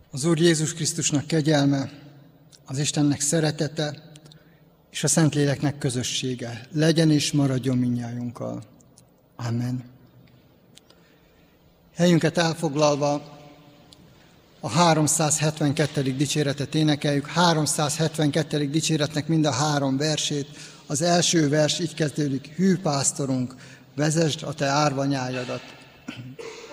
Az Úr Jézus Krisztusnak kegyelme, az Istennek szeretete és a Szentléleknek közössége legyen és maradjon mindnyájunkkal. Amen. Helyünket elfoglalva a 372. dicséretet énekeljük. 372. dicséretnek mind a 3 versét. Az első vers így kezdődik: Hű pásztorunk, vezesd a te árvanyájadat.